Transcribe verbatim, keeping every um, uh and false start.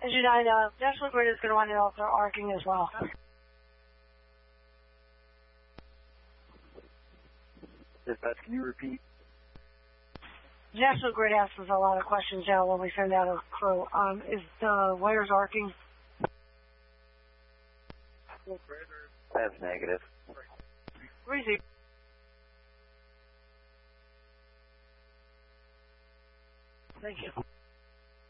Engine nine, uh, National Grid is going to want to know if they're arcing as well. Dispatch, can you repeat? National Grid asks us a lot of questions now when we send out a crew. Um, is the wires arcing? That's negative. Receive. Thank you.